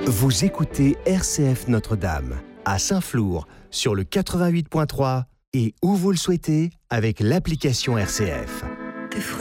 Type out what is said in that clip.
Vous écoutez RCF Notre-Dame, à Saint-Flour, sur le 88.3 et où vous le souhaitez avec l'application RCF.